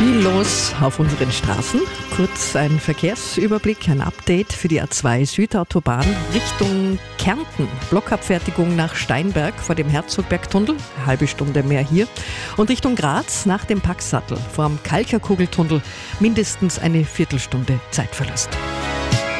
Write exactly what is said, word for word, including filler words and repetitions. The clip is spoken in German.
Viel los auf unseren Straßen. Kurz ein Verkehrsüberblick, ein Update für die A zwei Südautobahn Richtung Kärnten. Blockabfertigung nach Steinberg vor dem Herzogbergtunnel, eine halbe Stunde mehr hier. Und Richtung Graz nach dem Packsattel vor dem Kalcherkugeltunnel mindestens eine Viertelstunde Zeitverlust.